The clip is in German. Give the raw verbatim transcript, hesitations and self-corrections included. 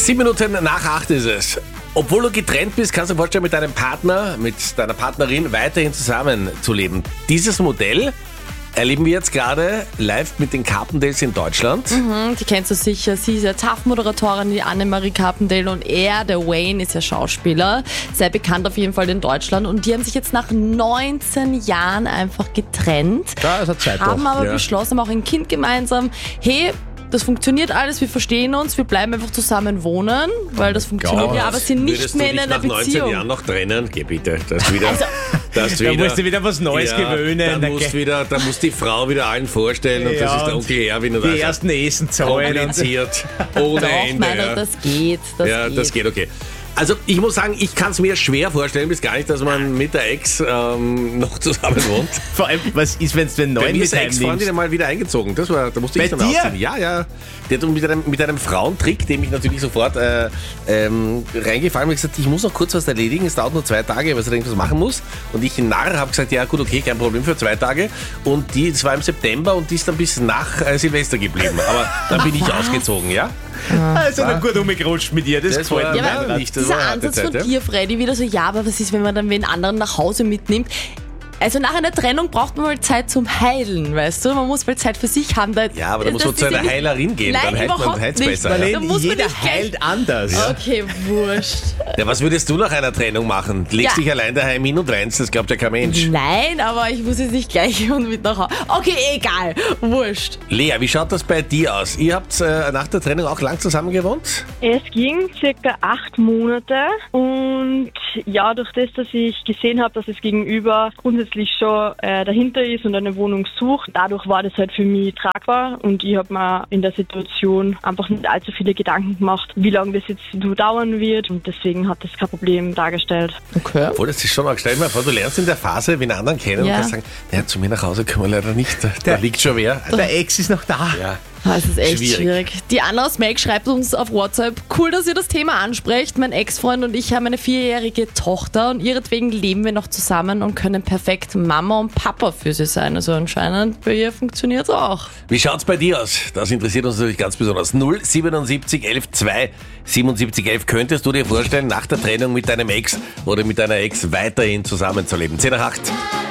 Sieben Minuten nach acht ist es. Obwohl du getrennt bist, kannst du dir vorstellen, mit deinem Partner, mit deiner Partnerin weiterhin zusammenzuleben. Dieses Modell erleben wir jetzt gerade live mit den Carpendales in Deutschland. Mhm, die kennst du sicher. Sie ist ja T A F-Moderatorin, die Annemarie Carpendale, und er, der Wayne, ist ja Schauspieler. Sehr bekannt auf jeden Fall in Deutschland. Und die haben sich jetzt nach neunzehn Jahren einfach getrennt. Ja, es hat Zeit haben doch. aber Ja. beschlossen, auch ein Kind gemeinsam. Hey, das funktioniert alles, wir verstehen uns, wir bleiben einfach zusammen wohnen, weil das funktioniert Gott. ja, aber sind nicht Würdest mehr du in dich einer nach neunzehn Beziehung. Jahren noch trennen? Geh bitte, das wieder... Also, das Da wieder musst du wieder was Neues ja, gewöhnen. Dann Da musst ge- wieder, da muss die Frau wieder allen vorstellen und das Ja, ist der und Onkel Erwin und die also ersten Essen zahlen. und- kompliziert, ohne doch, Ende. Meinrad, ja. das geht. Das ja, geht. das geht, okay. Also ich muss sagen, ich kann es mir schwer vorstellen, bis gar nicht, dass man mit der Ex ähm, noch zusammen wohnt. Vor allem, was ist, wenn du den Bei neuen mir ist mit eine Ex-Freundin heimnimmst? mal wieder eingezogen. Das war, da musste Bei ich dann dir? ausziehen. Ja, ja. Die hat mit einem, mit einem Frauentrick, dem ich natürlich sofort äh, ähm, reingefallen bin, gesagt, ich muss noch kurz was erledigen, es dauert nur zwei Tage, weil sie irgendwas machen muss. Und ich in Narr habe gesagt, ja gut, okay, kein Problem für zwei Tage. Und die, das war im September und die ist dann bis nach äh, Silvester geblieben. Aber dann bin ich ausgezogen, ja. Also noch gut umgerutscht mit ihr, das, Das gefällt war- mir. Ja, aber Ja, nicht, das dieser war eine harte Ansatz von Zeit, ja. dir, Freddy, wieder so, ja, aber was ist, wenn man dann wen anderen nach Hause mitnimmt? Also nach einer Trennung braucht man mal Zeit zum Heilen, weißt du? Man muss mal Zeit für sich haben. Da, Ja, aber da muss das man zu ist ja einer nicht- Heilerin gehen, Nein, dann heilt man überhaupt heilt's nicht. besser. Marlene, Ja. Da muss man Jeder nicht gleich- heilt anders. Okay, wurscht. Ja, was würdest du nach einer Trennung machen? Legst Ja. dich allein daheim hin und rennst, das glaubt ja kein Mensch. Nein, aber ich muss jetzt nicht gleich und mit nach Hause. Okay, egal. Wurscht. Lea, wie schaut das bei dir aus? Ihr habt äh, nach der Trennung auch lang zusammen gewohnt? Es ging circa acht Monate und ja, durch das, dass ich gesehen habe, dass das Gegenüber grundsätzlich schon äh, dahinter ist und eine Wohnung sucht, dadurch war das halt für mich tragbar und ich habe mir in der Situation einfach nicht allzu viele Gedanken gemacht, wie lange das jetzt so dauern wird, und deswegen hat das kein Problem dargestellt. Okay. Obwohl, das ist schon arg. Stell dir mal vor, du lernst in der Phase, wenn anderen kennen Ja. und kannst sagen, naja, zu mir nach Hause können wir leider nicht, da, da liegt schon wer. Der Ex ist noch da. Ja. Das ist echt Schwierig. schwierig. Die Anna aus Melk schreibt uns auf WhatsApp, cool, dass ihr das Thema ansprecht. Mein Ex-Freund und ich haben eine vierjährige Tochter und ihretwegen leben wir noch zusammen und können perfekt Mama und Papa für sie sein. Also anscheinend bei ihr funktioniert es auch. Wie schaut's bei dir aus? Das interessiert uns natürlich ganz besonders. null siebenundsiebzig elf zwei siebenundsiebzig elf. Könntest du dir vorstellen, nach der Trennung mit deinem Ex oder mit deiner Ex weiterhin zusammenzuleben? zehn nach acht.